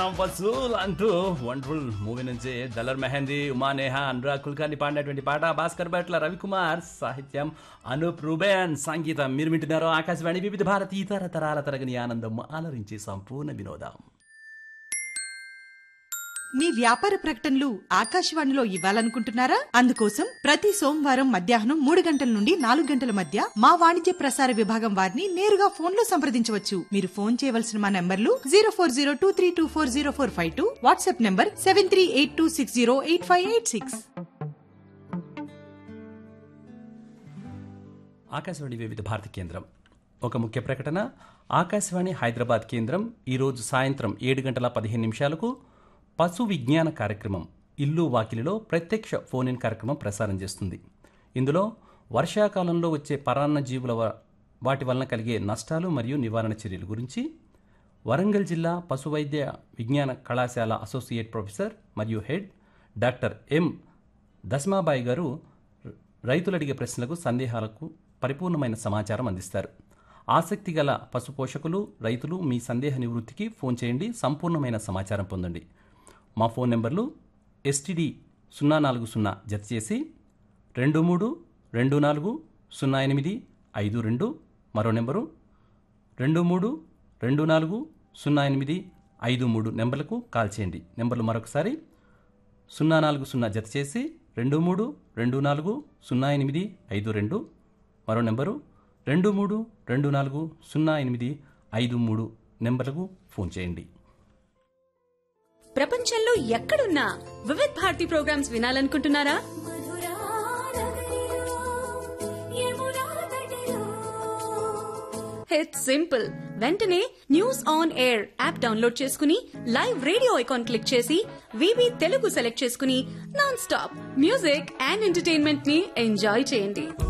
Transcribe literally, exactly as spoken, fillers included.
వసూల్ అంటూ wonderful movie నుంచి duller mehndi, Uma Neha, Anurag Kulkarni పాడినటువంటి పాట. భాస్కర్ భట్ల, రవికుమార్ సాహిత్యం, అనూప్ రూబెన్ సంగీతం. మీరు వింటున్నారు ఆకాశవాణి వివిధ భారతి, తరతరాల తరగని ఆనందం, ఆలరించి సంపూర్ణ వినోదం. మీ వ్యాపార ప్రకటనలు ఆకాశవాణిలో ఇవ్వాలనుకుంటున్నారా? అందుకోసం ప్రతి సోమవారం మధ్యాహ్నం మూడు గంటల నుండి నాలుగు గంటల మధ్య మా వాణిజ్య ప్రసార విభాగం వారిని నేరుగా ఫోన్ లో సంప్రదించవచ్చు. మీరు ఫోన్ చేయవలసిన మా నంబర్లు zero four zero two three two four zero four five two, WhatsApp number seven three eight two six zero eight five eight six. Akashvani వివిధ భారతి కేంద్రం. ఒక ముఖ్య ప్రకటన. ఆకాశవాణి హైదరాబాద్ కేంద్రం ఈరోజు సాయంత్రం ఏడు గంటల పదిహేను నిమిషాలకు పశు విజ్ఞాన కార్యక్రమం ఇల్లు వాకిలిలో ప్రత్యక్ష ఫోన్ ఇన్ కార్యక్రమం ప్రసారం చేస్తుంది. ఇందులో వర్షాకాలంలో వచ్చే పరాన్న జీవుల వాటి వలన కలిగే నష్టాలు మరియు నివారణ చర్యల గురించి వరంగల్ జిల్లా పశు వైద్య విజ్ఞాన కళాశాల అసోసియేట్ ప్రొఫెసర్ మరియు హెడ్ డాక్టర్ ఎం దస్మాబాయి గారు రైతులు అడిగే ప్రశ్నలకు, సందేహాలకు పరిపూర్ణమైన సమాచారం అందిస్తారు. ఆసక్తి గల పశు పోషకులు, రైతులు మీ సందేహ నివృత్తికి ఫోన్ చేయండి. సంపూర్ణమైన సమాచారం పొందండి. మా ఫోన్ నెంబర్లు ఎస్టీడీ సున్నా నాలుగు సున్నా జత చేసి రెండు మూడు రెండు నాలుగు సున్నా ఎనిమిది ఐదు రెండు, మరో నెంబరు రెండు మూడు రెండు నాలుగు సున్నా ఎనిమిది ఐదు మూడు నెంబర్లకు కాల్ చేయండి. నెంబర్లు మరొకసారి సున్నా నాలుగు సున్నా జత చేసి రెండు మూడు రెండు నాలుగు సున్నా ఎనిమిది ఐదు రెండు, మరో నెంబరు రెండు మూడు రెండు నాలుగు సున్నా ఎనిమిది ఐదు మూడు నెంబర్లకు ఫోన్ చేయండి. ప్రపంచంలో ఎక్కడున్నా Vividh Bharati programmes వినాలనుకుంటున్నారా? It's simple. వెంటనే news on air app download చేసుకుని లైవ్ రేడియో ఐకాన్ క్లిక్ చేసి వివి తెలుగు సెలెక్ట్ చేసుకుని non stop music and entertainment ని ఎంజాయ్ చేయండి.